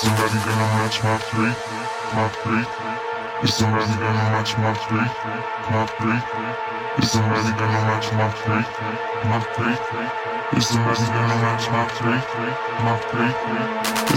somebody gonna match my freak? My freak? Is somebody gonna match my freak? My freak? Is somebody gonna match my freak? My freak? Is somebody gonna match my freak? My freak?